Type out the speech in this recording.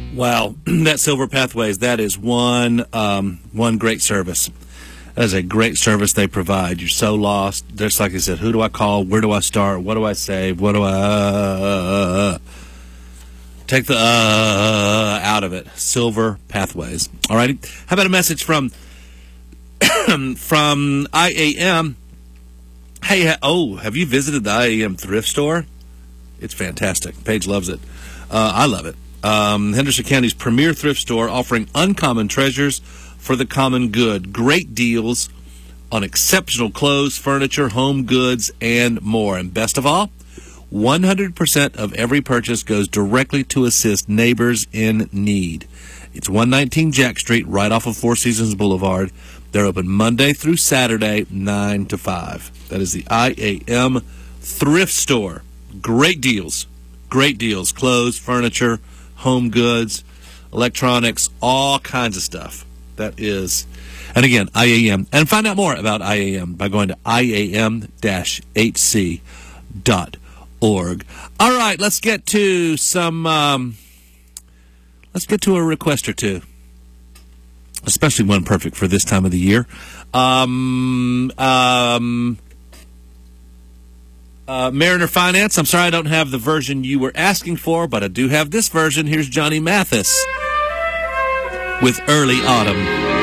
Wow, that Silver Pathways, that is one great service. That is a great service they provide. You're so lost. Just like I said, who do I call? Where do I start? What do I say? What do I... take the out of it. Silver Pathways. All righty. How about a message from from IAM? Hey, have you visited the IAM thrift store? It's fantastic. Paige loves it. I love it. Henderson County's premier thrift store, offering uncommon treasures for the common good. Great deals on exceptional clothes, furniture, home goods, and more. And best of all, 100% of every purchase goes directly to assist neighbors in need. It's 119 Jack Street, right off of Four Seasons Boulevard. They're open Monday through Saturday, 9 to 5. That is the IAM thrift store. Great deals. Great deals. Clothes, furniture, home goods, electronics, all kinds of stuff. That is, and again, IAM. And find out more about IAM by going to iam-hc.org. All right, let's get to some, let's get to a request or two, especially one perfect for this time of the year. Mariner Finance, I'm sorry I don't have the version you were asking for, but I do have this version. Here's Johnny Mathis with Early Autumn.